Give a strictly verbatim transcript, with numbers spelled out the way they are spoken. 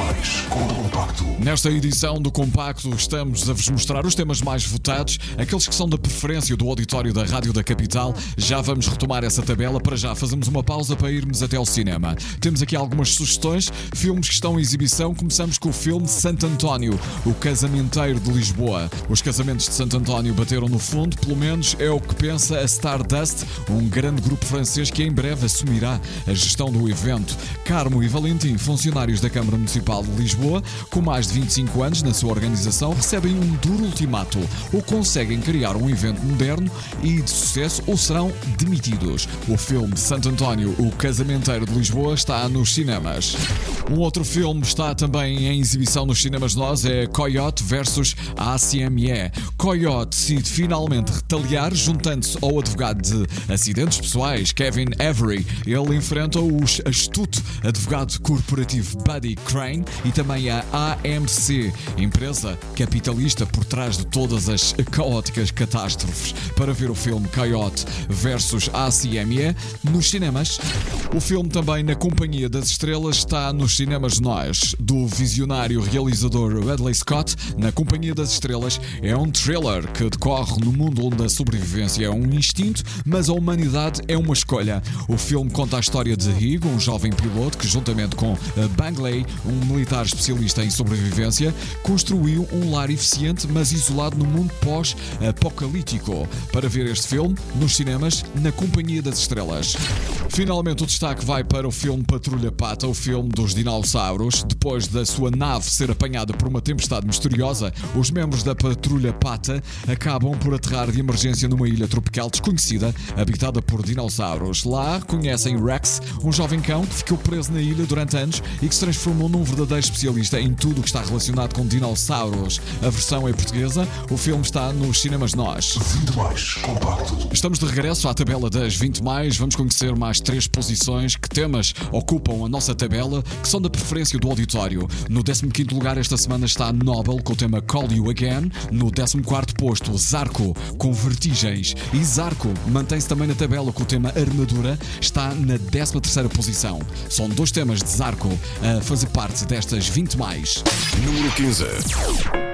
mais com o Compacto. Nesta edição do Compacto estamos a vos mostrar os temas mais votados, aqueles que são da preferência do auditório da Rádio da Capital. Já vamos retomar essa tabela, para já fazemos uma pausa para irmos até ao cinema. Temos aqui algumas sugestões, filmes que estão em exibição. Começamos com o filme Santo António, o casamenteiro de Lisboa. Os casamentos de Santo António bateram no fundo, pelo menos é o que pensa a Stardust, um grande grupo francês que em breve assumirá a gestão do evento. Carmo e Valentim, funcionários da Câmara Municipal de Lisboa, com mais de vinte e cinco anos na sua organização, recebem um duro ultimato: ou conseguem criar um evento moderno e de sucesso, ou serão demitidos. O filme Santo António, o casamenteiro de Lisboa, está nos cinemas. Um outro filme está também em exibição nos cinemas nós, é Coyote versus A C M E. Coyote decide finalmente retaliar, juntando-se ao advogado de acidentes pessoais, Kevin Avery. Ele enfrenta o astuto advogado corporativo Buddy Crane e também a A M C, empresa capitalista por trás de todas as caóticas catástrofes. Para ver o filme Coyote versus A C M E nos cinemas. O filme também Na Companhia das Estrelas está nos cinemas nós, do visionário realizador Ridley Scott. Na Companhia das Estrelas é um thriller que decorre no mundo onde a sobrevivência é um instinto, mas a humanidade é uma escolha. O filme conta a história de Higo, um jovem piloto que, juntamente com Bangley, um militar especialista em sobrevivência, construiu um lar eficiente, mas isolado no mundo pós-apocalíptico. Para ver este filme nos cinemas, Na Companhia das Estrelas. Finalmente o destaque vai para o filme Patrulha Pata, o filme dos dinossauros. Depois da sua nave ser apanhada por uma tempestade misteriosa, os membros da Patrulha Pata acabam por aterrar de emergência numa ilha tropical desconhecida, habitada por dinossauros. Lá conhecem Rex, um jovem cão que ficou preso na ilha durante anos e que se transformou num verdadeiro especialista em tudo o que está relacionado com dinossauros. A versão é portuguesa, o filme está nos cinemas nós. vinte mais Compacto. Estamos de regresso à tabela das vinte mais. Vamos conhecer mais três posições. Que temas ocupam a nossa tabela, que são da preferência do auditório. No décimo quinto lugar esta semana está Nobel com o tema Call You Again. No décimo quarto posto, Zarco com Vertigens. E Zarco mantém-se também na tabela com o tema Armadura. Está na décima terceira posição. São dois temas de Zarco a fazer parte destas vinte mais. Número quinze.